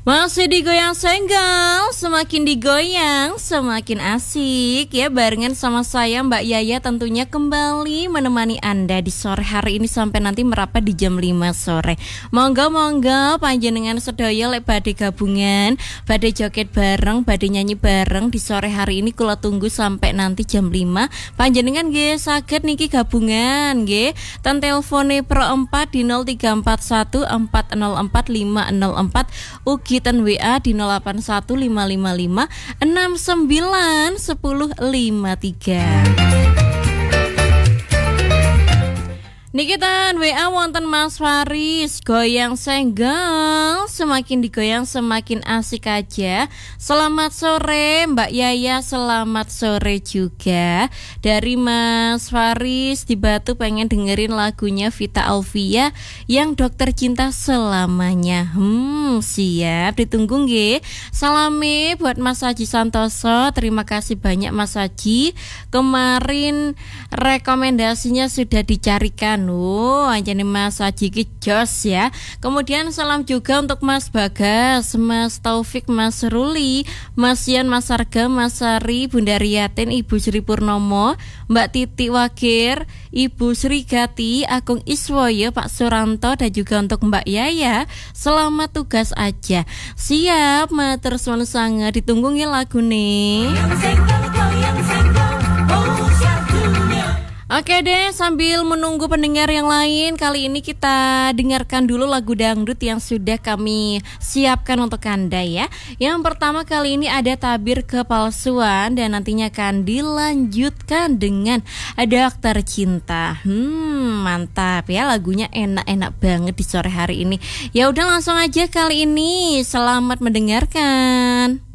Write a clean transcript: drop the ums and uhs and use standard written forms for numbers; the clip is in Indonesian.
Masih digoyang senggol, semakin digoyang, semakin asik ya. Barengan sama saya Mbak Yaya tentunya kembali menemani Anda di sore hari ini sampai nanti merapat di jam 5 sore. Monggo panjenengan sedaya lek badhe gabungan, badhe joget bareng, badhe nyanyi bareng di sore hari ini kula tunggu sampai nanti jam 5. Panjenengan nggih saged niki gabungan nggih. Ten telpone pro 4 di 0341 404 504 ugi ten WA di 081555 69 10 53. Niki tan WA wonten Mas Faris, goyang senggol, semakin digoyang semakin asik aja. Selamat sore Mbak Yaya, selamat sore juga. Dari Mas Faris di Batu pengen dengerin lagunya Vita Alvia yang Dokter Cinta Selamanya. Siap, ditunggu nggih. Salame buat Mas Haji Santoso, terima kasih banyak Mas Haji. Kemarin rekomendasinya sudah dicarikan. Anjani Mas Haji ki jos ya. Kemudian salam juga untuk Mas Bagas, Mas Taufik, Mas Ruli, Mas Yan, Mas Arga, Mas Sari, Bunda Riatin, Ibu Sri Purnomo, Mbak Titi Wakir, Ibu Sri Gati, Agung Iswoyo, Pak Suranto, dan juga untuk Mbak Yaya. Selamat tugas aja. Siap, matur suwun sanget. Ditunggu nggih lagu nih. Oke deh, sambil menunggu pendengar yang lain, kali ini kita dengarkan dulu lagu dangdut yang sudah kami siapkan untuk Anda ya. Yang pertama kali ini ada Tabir Kepalsuan dan nantinya akan dilanjutkan dengan Dokter Cinta. Mantap ya, lagunya enak-enak banget di sore hari ini. Ya udah langsung aja kali ini, selamat mendengarkan.